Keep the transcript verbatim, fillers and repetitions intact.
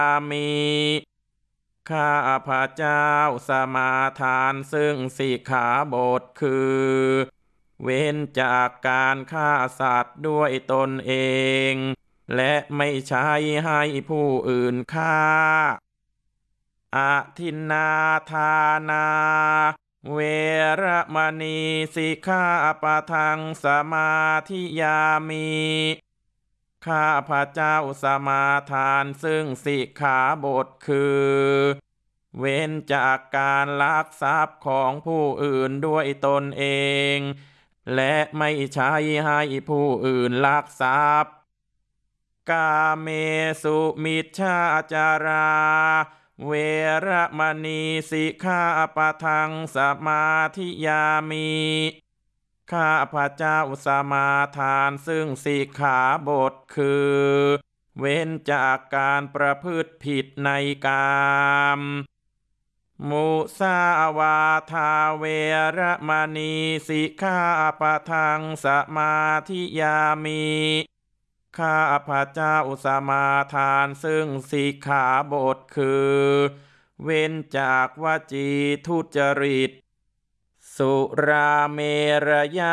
มิข้าพระเจ้าสมาทานซึ่งสิกขาบทคือเว้นจากการฆ่าสัตว์ด้วยตนเองและไม่ใช้ให้ผู้อื่นฆ่าอาทินนาทานาเวระมณีสิกขาปะทังสมาธิยามิข้าพระเจ้าสมาทานซึ่งสิกขาบทคือเว้นจากการลักทรัพย์ของผู้อื่นด้วยตนเองและไม่ใช้ให้ผู้อื่นลักทรัพย์กาเมสุมิจฉาจาราเวระมณีสิกขาปะทังสมาธิยามิข้าพระเจ้าสมาทานซึ่งสิกขาบทคือเว้นจากการประพฤติผิดในกามมุสาวาทาเวระมณีสิกขาปะทังสมาธิยามิข้าพระเจ้าสมาทานซึ่งสิกขาบทคือเว้นจากวจีทุจริตสุราเมรยะ